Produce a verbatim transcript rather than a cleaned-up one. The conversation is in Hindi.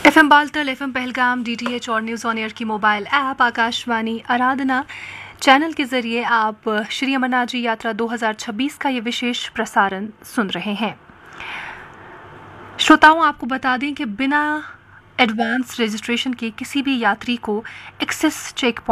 FM Baltal, FM Pahalgam, DTH और न्यूज़ ऑन एयर की मोबाइल ऐप, आकाशवाणी आराधना चैनल के जरिए आप श्री अमरनाथ जी यात्रा दो हज़ार छब्बीस का ये विशेष प्रसारण सुन रहे हैं। श्रोताओं, आपको बता दें कि बिना एडवांस रजिस्ट्रेशन के किसी भी यात्री को एक्सेस चेक